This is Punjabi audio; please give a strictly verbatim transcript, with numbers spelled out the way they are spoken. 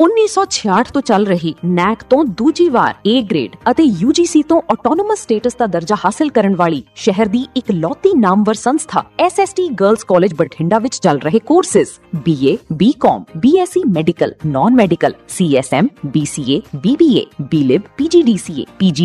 ਉੱਨੀ ਸੌ ਛਿਆਹਠ ਤੋਂ ਚੱਲ ਰਹੀ ਨੈਕ ਤੋਂ ਦੂਜੀ ਵਾਰ ਏ ਗ੍ਰੇਡ ਅਤੇ ਯੂ ਜੀ ਸੀ ਤੋਂ ਆਟੋਨੋਮਸ ਸਟੇਟਸ ਦਾ ਦਰਜਾ ਹਾਸਲ ਕਰਨ ਵਾਲੀ ਸ਼ਹਿਰ ਦੀ ਇਕਲੌਤੀ ਨਾਮਵਰ ਸੰਸਥਾ S S T girls college Bathinda ਵਿੱਚ ਚੱਲ ਰਹੇ ਕੋਰਸਿਸ ਬੀ ਏ, ਬੀ ਕਾਮ, B S C medical, non medical, C S M, B C A, B B A, B ਲਿਬ, ਪੀ ਜੀ ਡੀ ਸੀ ਏ, ਪੀ ਜੀ